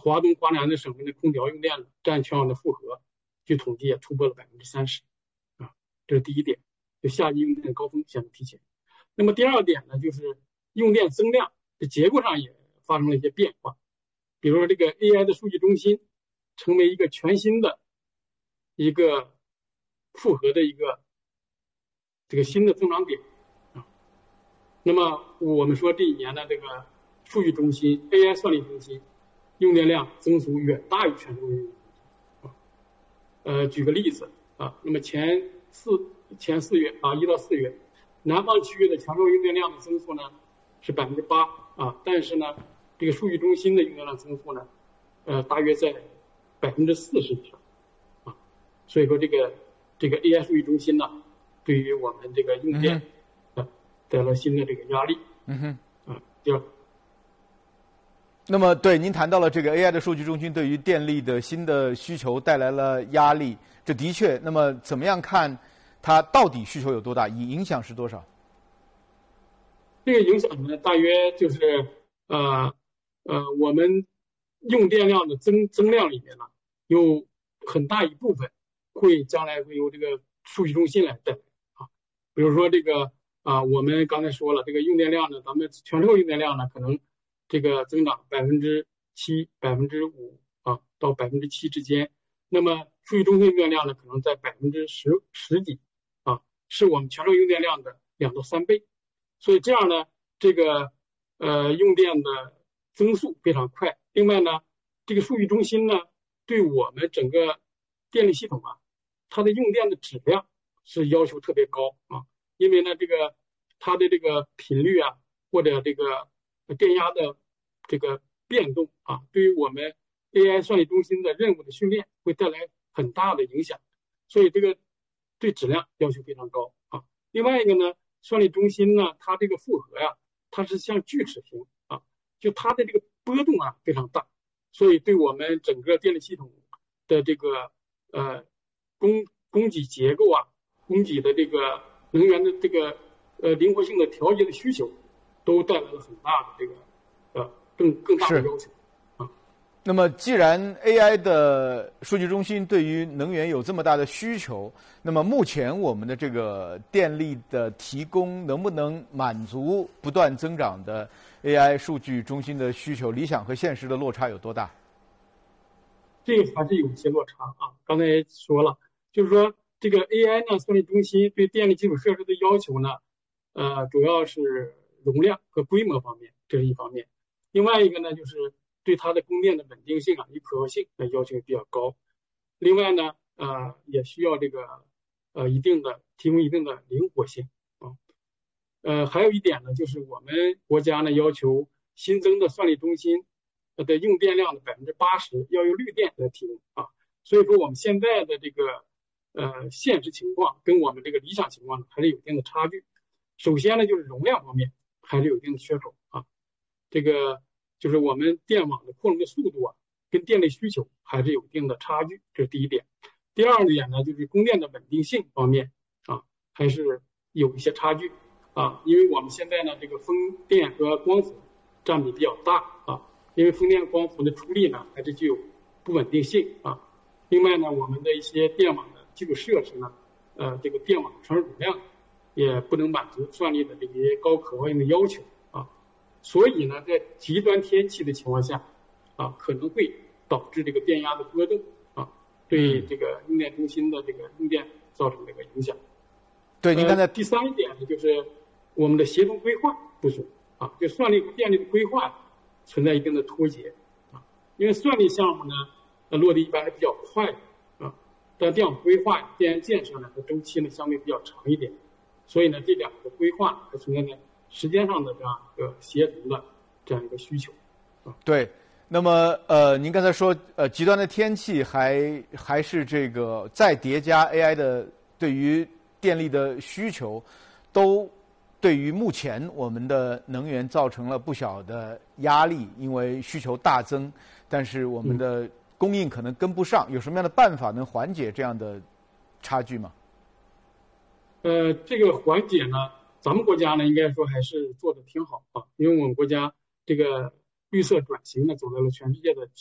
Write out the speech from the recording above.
华东、华南的省份的空调用电呢，占全网的负荷，据统计也突破了30%啊，这是第一点，就夏季用电高峰显著提前。那么第二点呢，就是用电增量的结构上也发生了一些变化，比如说这个 AI 的数据中心成为一个全新的一个复合的一个这个新的增长点啊。那么我们说这一年的这个数据中心 AI 算力中心用电量增速远大于全球用电。举个例子啊，那么前4月啊，1到4月，南方区域的全国用电量的增速呢是8%啊，但是呢，这个数据中心的用电量增速呢，大约在40%以上啊，所以说这个 AI 数据中心呢，对于我们这个用电带来新的这个压力。 那么对您谈到了这个 AI 的数据中心对于电力的新的需求带来了压力，这的确。那么怎么样看它到底需求有多大，影响是多少？ 这个影响呢，大约就是我们用电量的增量里面呢，有很大一部分将来会由这个数据中心来带来啊。比如说这个我们刚才说了，这个用电量呢，咱们全球用电量呢，可能这个增长7%、5%啊到7%之间。那么数据中心用电量呢，可能在10几啊，是我们全球用电量的2到3倍。所以这样呢，这个用电的增速非常快。另外呢，这个数据中心呢，对我们整个电力系统啊，它的用电的质量是要求特别高啊。因为呢，它的这个频率啊，或者这个电压的这个变动啊，对于我们 AI 算力中心的任务的训练会带来很大的影响，所以这个对质量要求非常高啊。另外一个呢，算力中心呢，它这个负荷呀，它是像锯齿形啊，就它的这个波动啊非常大，所以对我们整个电力系统的这个供给结构啊，供给的这个能源的这个灵活性的调节的需求，都带来了很大的这个更大的要求。 那么既然 AI 的数据中心对于能源有这么大的需求，那么目前我们的这个电力的提供能不能满足不断增长的 AI 数据中心的需求？理想和现实的落差有多大？ 这个还是有一些落差啊。刚才也说了，就是说这个 AI 呢，算力中心对电力基础设施的要求呢，主要是容量和规模方面，这是一方面。另外一个呢，就是对它的供电的稳定性啊与可靠性的要求比较高。另外呢，也需要这个提供一定的灵活性啊。还有一点呢，就是我们国家呢要求新增的算力中心的用电量的80%要由绿电来提供啊。所以说我们现在的这个现实情况跟我们这个理想情况呢还是有一定的差距。首先呢，就是容量方面还是有一定的缺口啊。这个就是我们电网的扩容的速度啊，跟电力需求还是有一定的差距，这是第一点。第二点呢，就是供电的稳定性方面啊，还是有一些差距啊。因为我们现在呢，这个风电和光伏占比比较大啊，因为风电光伏的出力呢还是具有不稳定性啊。另外呢，我们的一些电网的基础设施呢，这个电网传输容量也不能满足算力的这些高可靠性的要求啊。所以呢，在极端天气的情况下啊，可能会导致这个电压的波动啊，对这个用电中心的这个用电造成这个影响。 对，您刚才第三点呢，就是我们的协同规划不足啊，就算力和电力的规划存在一定的脱节啊。因为算力项目呢，落地一般是比较快的啊，但电网规划、电源建设呢，它周期呢相对比较长一点，所以呢，这两个规划还存在呢时间上的这样一个协同的这样一个需求啊。 对。那么您刚才说极端的天气还是这个再叠加 AI 的对于电力的需求，都对于目前我们的能源造成了不小的压力，因为需求大增，但是我们的供应可能跟不上。有什么样的办法能缓解这样的差距吗？ 这个缓解呢，咱们国家呢应该说还是做的挺好啊，因为我们国家这个绿色转型呢走在了全世界的